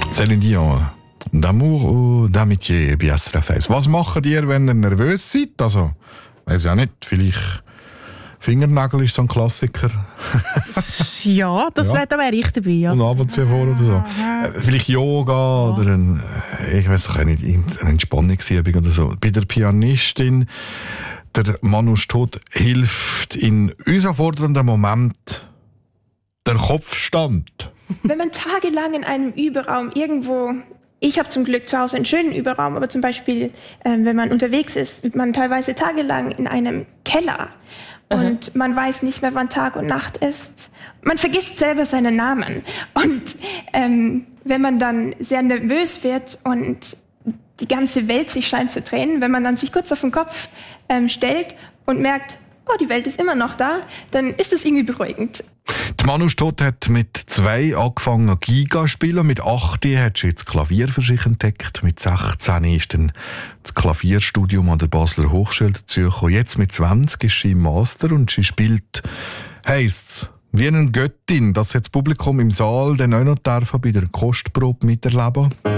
Céline Dion, d'amour ou d'amitié bei SRF 1. Was macht ihr, wenn ihr nervös seid? Also, weiß ja nicht, vielleicht Fingernägel ist so ein Klassiker. Ja, da wäre ich dabei. Ja. Und ab und zu vor oder so. Vielleicht Yoga oder ich weiß doch nicht, eine Entspannungsübung oder so. Bei der Pianistin, der Manu Stott, hilft in herausfordernden Moment der Kopfstand. Wenn man tagelang in einem Überraum irgendwo, ich habe zum Glück zu Hause einen schönen Überraum, aber zum Beispiel, wenn man unterwegs ist, man teilweise tagelang in einem Keller und man weiß nicht mehr, wann Tag und Nacht ist. Man vergisst selber seinen Namen. Und wenn man dann sehr nervös wird und die ganze Welt sich scheint zu drehen, wenn man dann sich kurz auf den Kopf stellt und merkt, oh, die Welt ist immer noch da, dann ist es irgendwie beruhigend. Die Manu Stott hat mit 2 angefangen Giga zu spielen. Mit 8 hat sie jetzt Klavier für sich entdeckt. Mit 16 ist dann das Klavierstudium an der Basler Hochschule dazugekommen. Jetzt mit 20 ist sie im Master und sie spielt, heisst's, wie eine Göttin, dass jetzt das Publikum im Saal dann auch noch bei der Kostprobe miterleben darf.